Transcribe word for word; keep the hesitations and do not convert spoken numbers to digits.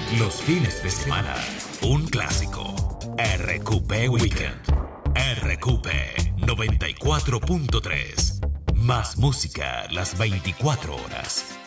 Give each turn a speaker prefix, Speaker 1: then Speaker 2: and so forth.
Speaker 1: Los fines de semana, un clásico. R Q P Weekend. R Q P noventa y cuatro punto tres. Más música las veinticuatro horas.